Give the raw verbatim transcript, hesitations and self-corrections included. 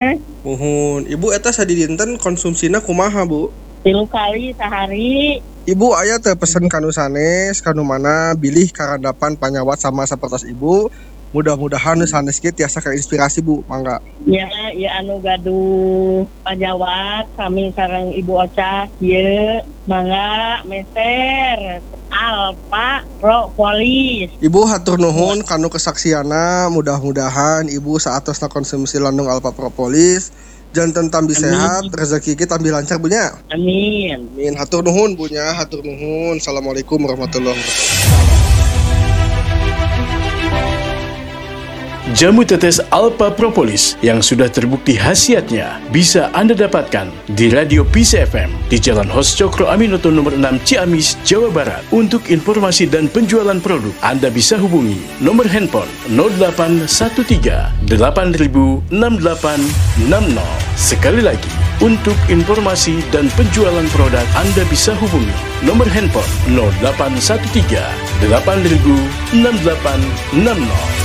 Muhun. Ibu eta sadi dinten konsumsina kumaha, Bu? Tilu kali sehari. Ibu aya teu pesen kanu sanes, kanu mana bilih karandapan panyawat sama sapertos Ibu. Mudah-mudahan nu sanes kieu tiasa kainspirasi, Bu. Mangga. Ya, ya anu gaduh panyawat kami sareng Ibu Ocha ieu mangga meser Alpha Propolis. Ibu hatur nuhun kanu kesaksiana, mudah-mudahan Ibu saatosna konsumsi landung Alpha Propolis janten tambi sehat, rezeki kita tambi lancar bunya. Amin. Amin. Hatur nuhun bunya, hatur nuhun. Assalamualaikum warahmatullahi wabarakatuh. Jamu tetes Alpha Propolis yang sudah terbukti khasiatnya bisa Anda dapatkan di Radio Peace F M di Jalan Hos Cokro Aminoto nomor enam Ciamis, Jawa Barat. Untuk informasi dan penjualan produk, Anda bisa hubungi nomor handphone nol delapan satu tiga delapan nol enam delapan enam nol. Sekali lagi, untuk informasi dan penjualan produk, Anda bisa hubungi nomor handphone nol delapan satu tiga delapan nol enam delapan enam nol.